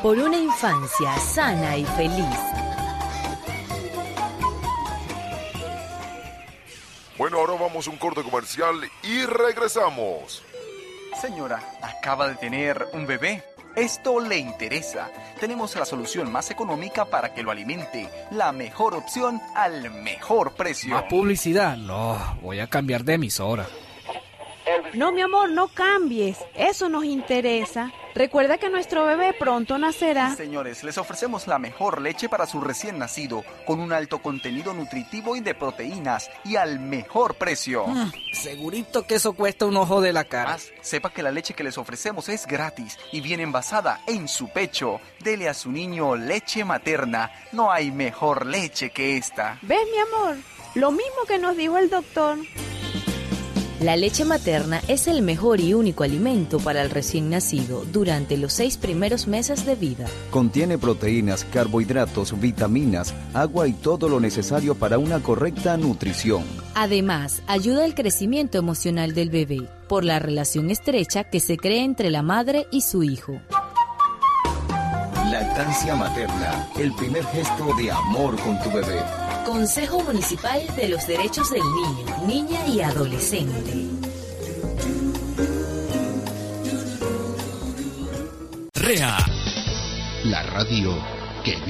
por una infancia sana y feliz. Bueno, ahora vamos a un corte comercial y regresamos. Señora, acaba de tener un bebé. Esto le interesa. Tenemos la solución más económica para que lo alimente. La mejor opción al mejor precio. ¿Más publicidad? No, voy a cambiar de emisora. No, mi amor, no cambies. Eso nos interesa. Recuerda que nuestro bebé pronto nacerá. Señores, les ofrecemos la mejor leche para su recién nacido, con un alto contenido nutritivo y de proteínas, y al mejor precio. Segurito que eso cuesta un ojo de la cara. Más, sepa que la leche que les ofrecemos es gratis y viene envasada en su pecho. Dele a su niño leche materna. No hay mejor leche que esta. ¿Ves, mi amor? Lo mismo que nos dijo el doctor. La leche materna es el mejor y único alimento para el recién nacido durante los 6 primeros meses de vida. Contiene proteínas, carbohidratos, vitaminas, agua y todo lo necesario para una correcta nutrición. Además, ayuda al crecimiento emocional del bebé por la relación estrecha que se crea entre la madre y su hijo. Lactancia materna, el primer gesto de amor con tu bebé. Consejo Municipal de los Derechos del Niño, Niña y Adolescente. REA, la radio que